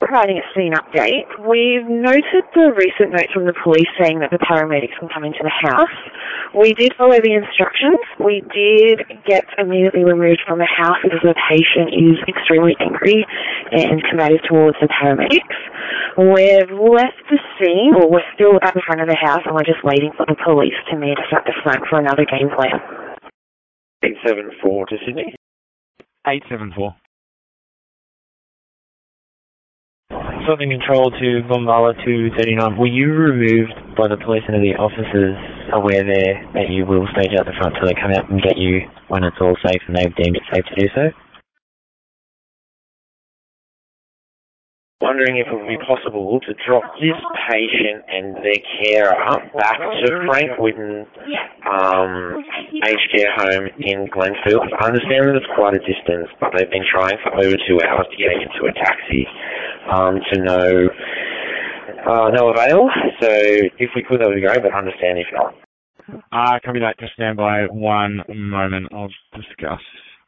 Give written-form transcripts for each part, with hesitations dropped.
providing a scene update. We've noted the recent notes from the police saying that the paramedics can come into the house. We did follow the instructions. We did get immediately removed from the house because the patient is extremely angry and combative towards the paramedics. We've left the scene, or we're still at the front of the house, and we're just waiting for the police to meet us at the front for another game plan. 874 to Sydney. 874. Southern Control to Bombala 239. Were you removed by the police and are the officers aware there that you will stage out the front till they come out and get you when it's all safe and they've deemed it safe to do so? Wondering if it would be possible to drop this patient and their carer back to Frank Whitten aged care home in Glenfield. I understand that it's quite a distance, but they've been trying for over 2 hours to get into a taxi to no avail. So if we could, that would be great, but I understand if not. Copy that. Just stand by 1 moment. I'll discuss.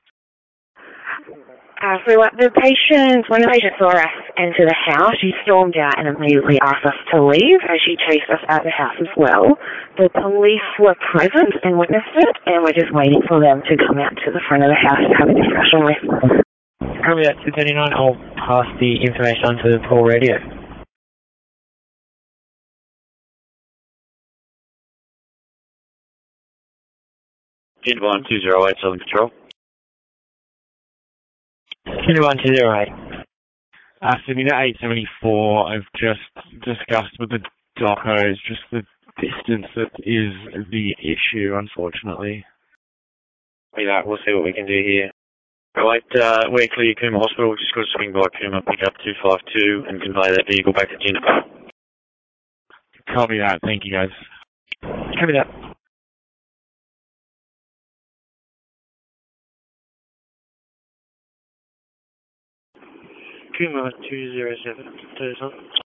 When the patient saw us enter the house, she stormed out and immediately asked us to leave, as she chased us out of the house as well. The police were present and witnessed it, and we're just waiting for them to come out to the front of the house to have a discussion with. Copy that, 239. I'll pass the information on to the Paul radio. Gidwine 208, Southern Control. 21208. Sydney to 874, I've just discussed with the docos just the distance that is the issue, unfortunately. Yeah, we'll see what we can do here. Right, we're clear Cooma Hospital. We've just got to swing by Cooma, pick up 252 and convey that vehicle back to Juniper. Copy that. Thank you, guys. Copy that. Cooma 207.